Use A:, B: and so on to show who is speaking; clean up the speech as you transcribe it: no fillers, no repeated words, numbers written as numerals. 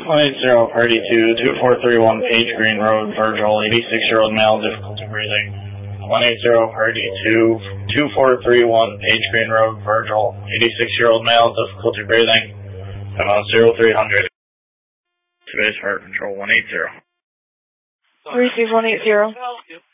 A: 180, party to 2431 Page Green Road, Virgil, 86-year-old male, difficulty breathing. 180, party to 2431 Page Green Road, Virgil, 86-year-old male, difficulty breathing. 0300. Space Fire Control 180.
B: 33180.